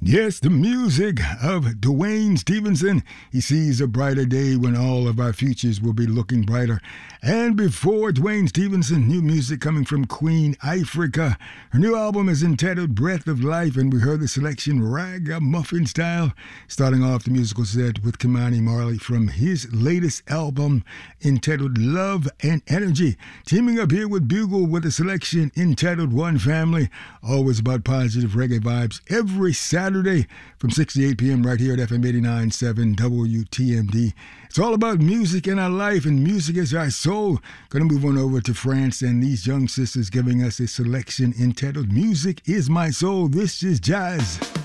Yes, the music of Dwayne Stevenson. He sees a brighter day when all of our futures will be looking brighter. And before Dwayne Stevenson, new music coming from Queen Ifrica. Her new album is entitled Breath of Life, and we heard the selection Ragamuffin Style. Starting off the musical set with Kimani Marley from his latest album entitled Love and Energy. Teaming up here with Bugle with a selection entitled One Family. Always about positive reggae vibes every Saturday from 6 to 8 p.m. right here at FM 89.7 WTMD. It's all about music in our life, and music is our soul. Going to move on over to France, and these young sisters giving us a selection entitled Music is My Soul. This is Jazz.